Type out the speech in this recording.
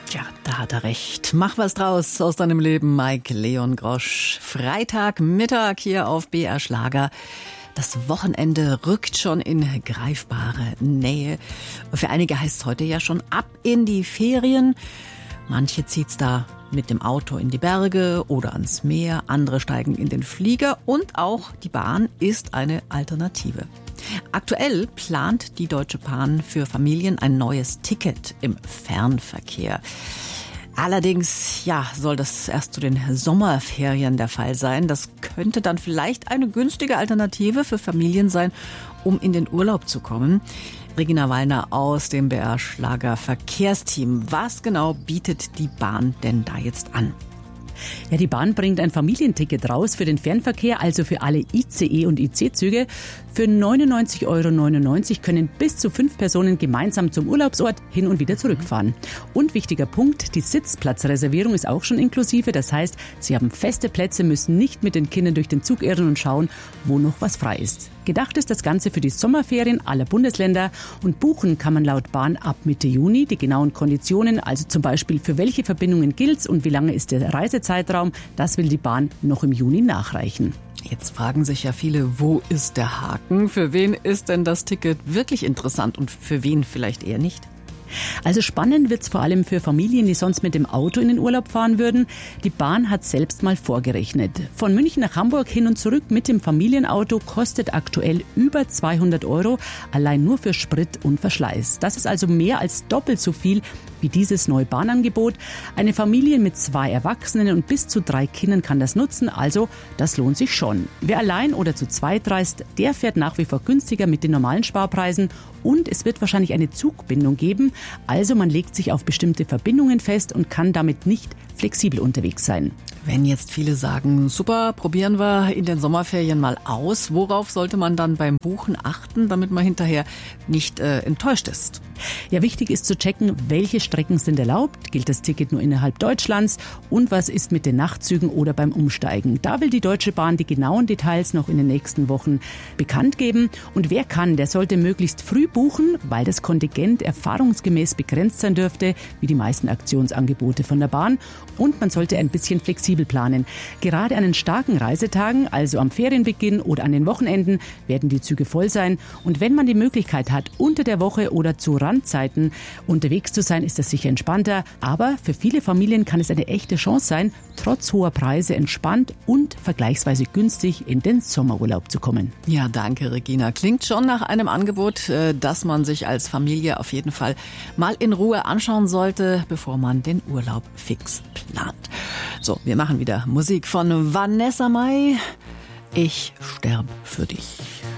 Ja, da hat er recht. Mach was draus aus deinem Leben, Mike Leon Grosch. Freitagmittag hier auf BR Schlager. Das Wochenende rückt schon in greifbare Nähe. Für einige heißt es heute ja schon ab in die Ferien. Manche zieht's da mit dem Auto in die Berge oder ans Meer. Andere steigen in den Flieger und auch die Bahn ist eine Alternative. Aktuell plant die Deutsche Bahn für Familien ein neues Ticket im Fernverkehr. Allerdings, soll das erst zu den Sommerferien der Fall sein. Das könnte dann vielleicht eine günstige Alternative für Familien sein, um in den Urlaub zu kommen. Regina Wallner aus dem BR Schlager Verkehrsteam. Was genau bietet die Bahn denn da jetzt an? Ja, die Bahn bringt ein Familienticket raus für den Fernverkehr, also für alle ICE- und IC-Züge. Für 99,99 € können bis zu 5 Personen gemeinsam zum Urlaubsort hin und wieder zurückfahren. Und wichtiger Punkt, die Sitzplatzreservierung ist auch schon inklusive. Das heißt, Sie haben feste Plätze, müssen nicht mit den Kindern durch den Zug irren und schauen, wo noch was frei ist. Gedacht ist das Ganze für die Sommerferien aller Bundesländer und buchen kann man laut Bahn ab Mitte Juni. Die genauen Konditionen, also zum Beispiel für welche Verbindungen gilt's und wie lange ist der Reisezeitraum, das will die Bahn noch im Juni nachreichen. Jetzt fragen sich ja viele, wo ist der Haken? Für wen ist denn das Ticket wirklich interessant und für wen vielleicht eher nicht? Also spannend wird's vor allem für Familien, die sonst mit dem Auto in den Urlaub fahren würden. Die Bahn hat selbst mal vorgerechnet. Von München nach Hamburg hin und zurück mit dem Familienauto kostet aktuell über 200 €, allein nur für Sprit und Verschleiß. Das ist also mehr als doppelt so viel wie dieses neue Bahnangebot. Eine Familie mit 2 Erwachsenen und bis zu 3 Kindern kann das nutzen, also das lohnt sich schon. Wer allein oder zu zweit reist, der fährt nach wie vor günstiger mit den normalen Sparpreisen und es wird wahrscheinlich eine Zugbindung geben, also man legt sich auf bestimmte Verbindungen fest und kann damit nicht flexibel unterwegs sein. Wenn jetzt viele sagen, super, probieren wir in den Sommerferien mal aus, worauf sollte man dann beim Buchen achten, damit man hinterher nicht enttäuscht ist? Ja, wichtig ist zu checken, welche Strecken sind erlaubt, gilt das Ticket nur innerhalb Deutschlands und was ist mit den Nachtzügen oder beim Umsteigen. Da will die Deutsche Bahn die genauen Details noch in den nächsten Wochen bekannt geben. Und wer kann, der sollte möglichst früh buchen, weil das Kontingent erfahrungsgemäß begrenzt sein dürfte, wie die meisten Aktionsangebote von der Bahn. Und man sollte ein bisschen flexibel planen. Gerade an den starken Reisetagen, also am Ferienbeginn oder an den Wochenenden, werden die Züge voll sein. Und wenn man die Möglichkeit hat, unter der Woche oder zu Randzeiten unterwegs zu sein, ist das sicher entspannter. Aber für viele Familien kann es eine echte Chance sein, trotz hoher Preise entspannt und vergleichsweise günstig in den Sommerurlaub zu kommen. Ja, danke Regina. Klingt schon nach einem Angebot, das man sich als Familie auf jeden Fall mal in Ruhe anschauen sollte, bevor man den Urlaub fix plant. So, wir machen wieder Musik von Vanessa Mai. Ich sterb für dich.